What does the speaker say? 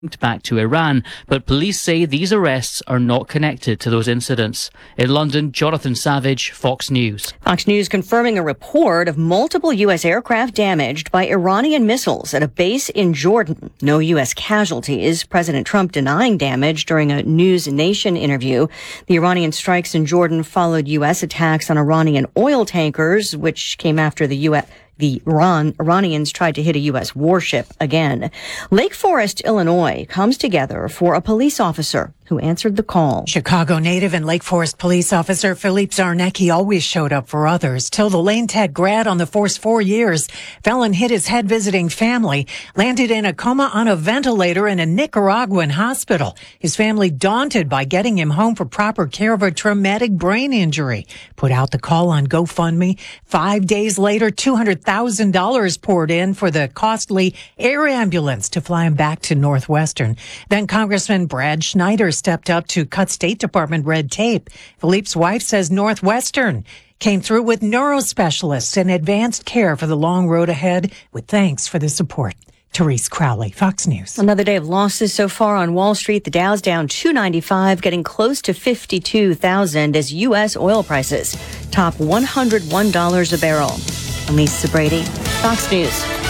back to Iran, but police say these arrests are not connected to those incidents. In London, Jonathan Savage, Fox News. Fox News confirming a report of multiple U.S. aircraft damaged by Iranian missiles at a base in Jordan. No U.S. casualties. President Trump denying damage during a News Nation interview. The Iranian strikes in Jordan followed U.S. attacks on Iranian oil tankers, which came after the Iranians tried to hit a U.S. warship again. Lake Forest, Illinois comes together for a police officer who answered the call. Chicago native and Lake Forest police officer Philippe Zarnecki always showed up for others. Till the Lane Tech grad on the force 4 years fell and hit his head visiting family, landed in a coma on a ventilator in a Nicaraguan hospital. His family daunted by getting him home for proper care of a traumatic brain injury. Put out the call on GoFundMe. 5 days later, $200,000 poured in for the costly air ambulance to fly him back to Northwestern. Then Congressman Brad Schneider stepped up to cut State Department red tape. Philippe's wife says Northwestern came through with neurospecialists and advanced care for the long road ahead, with thanks for the support. Therese Crowley, Fox News. Another day of losses so far on Wall Street. The Dow's down 295, getting close to 52,000 as U.S. oil prices top $101 a barrel. I'm Lisa Brady, Fox News.